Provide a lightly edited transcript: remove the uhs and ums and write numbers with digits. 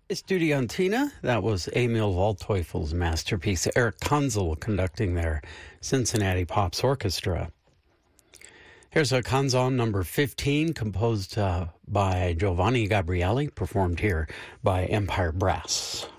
Estudiantina, that was Emil Waldteufel's masterpiece. Eric Kanzel conducting their Cincinnati Pops Orchestra. Here's a canzone number 15, composed by Giovanni Gabrieli, performed here by Empire Brass.